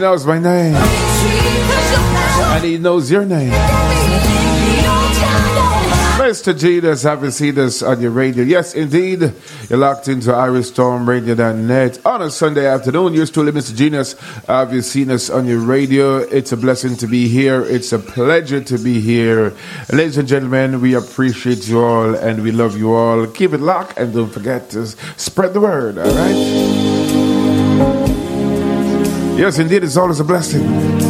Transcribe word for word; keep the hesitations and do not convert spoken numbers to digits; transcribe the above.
knows my name. And he knows your name. Mister Jesus, have you seen us on your radio? Yes, indeed. You're locked into Irish Storm Radio dot net on a Sunday afternoon. You're still Mister Genius. Have you seen us on your radio? It's a blessing to be here. It's a pleasure to be here. Ladies and gentlemen, we appreciate you all and we love you all. Keep it locked and don't forget to spread the word, all right? Yes, indeed. It's always a blessing.